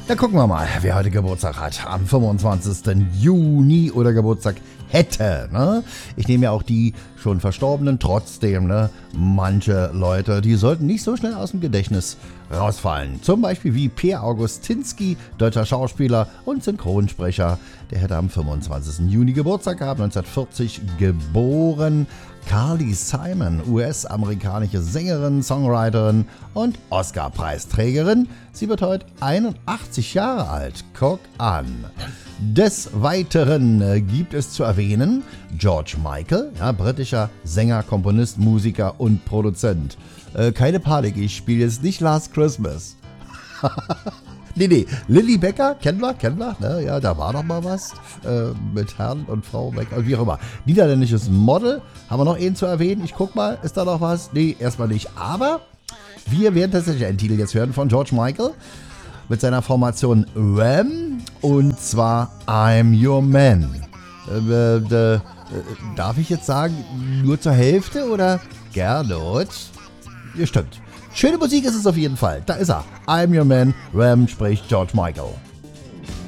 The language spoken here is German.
Dann gucken wir mal, wer heute Geburtstag hat. Am 25. Juni oder Geburtstag hätte. Ne? Ich nehme ja auch die schon Verstorbenen. Trotzdem, ne? Manche Leute, die sollten nicht so schnell aus dem Gedächtnis rausfallen. Zum Beispiel wie Peer Augustinski, deutscher Schauspieler und Synchronsprecher. Der hätte am 25. Juni Geburtstag gehabt, 1940 geboren. Carly Simon, US-amerikanische Sängerin, Songwriterin und Oscar-Preisträgerin. Sie wird heute 81 Jahre alt. Guck an. Des Weiteren gibt es zu erwähnen George Michael, ja, britischer Sänger, Komponist, Musiker und Produzent. Keine Panik, ich spiele jetzt nicht Last Christmas. Nee, Lily Becker, kennen wir, ne? Ja, da war doch mal was mit Herrn und Frau Becker, wie auch immer. Niederländisches Model, haben wir noch einen zu erwähnen? Ich guck mal, ist da noch was? Nee, erstmal nicht, aber wir werden tatsächlich einen Titel jetzt hören von George Michael mit seiner Formation Wham! Und zwar I'm Your Man. Darf ich jetzt sagen, nur zur Hälfte oder gerne? Ja, stimmt. Schöne Musik ist es auf jeden Fall. Da ist er. I'm Your Man, Wham! Spricht George Michael.